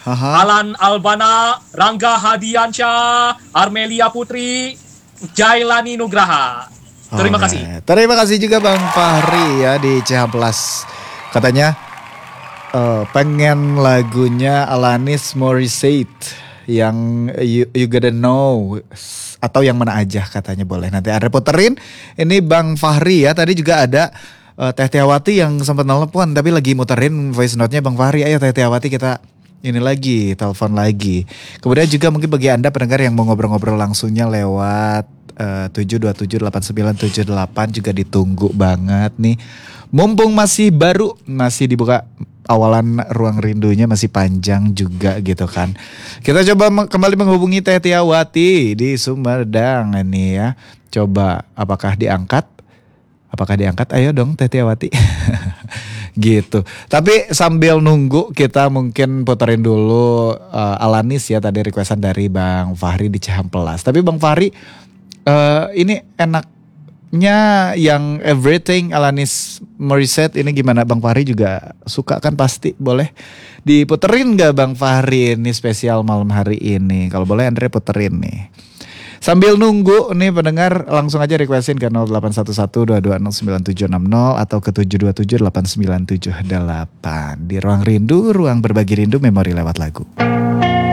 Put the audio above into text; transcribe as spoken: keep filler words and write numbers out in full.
Aha. Alan Albana, Rangga Hadiansyah, Armelia Putri, Jailani Nugraha. Terima Alright. kasih. Terima kasih juga Bang Fahri ya di C H Plus. Katanya uh, pengen lagunya Alanis Morissette yang you, you Gotta Know atau yang mana aja katanya boleh. Nanti ada puterin. Ini Bang Fahri ya. Tadi juga ada uh, Teh Tiawati yang sempat nelpon tapi lagi muterin voice note-nya Bang Fahri. Ayo Teh Tiawati kita ini lagi, telepon lagi. Kemudian juga mungkin bagi Anda pendengar yang mau ngobrol-ngobrol langsungnya lewat uh, tujuh dua tujuh delapan sembilan tujuh delapan juga ditunggu banget nih. Mumpung masih baru, masih dibuka awalan ruang rindunya masih panjang juga gitu kan. Kita coba me- kembali menghubungi Teh Tiawati di Sumedang ini ya. Coba apakah diangkat? Apakah diangkat? Ayo dong Teh Tiawati. Gitu. Tapi sambil nunggu kita mungkin puterin dulu uh, Alanis ya tadi requestan dari Bang Fahri di C H Plus. Tapi Bang Fahri uh, ini enaknya yang Everything Alanis Morissette ini gimana Bang Fahri juga suka kan pasti boleh diputerin gak Bang Fahri ini spesial malam hari ini. Kalau boleh Andre puterin nih. Sambil nunggu nih pendengar langsung aja requestin ke nol delapan satu satu dua dua nol sembilan tujuh enam nol atau ke tujuh dua tujuh delapan sembilan tujuh delapan. Di Ruang Rindu, ruang berbagi rindu memori lewat lagu.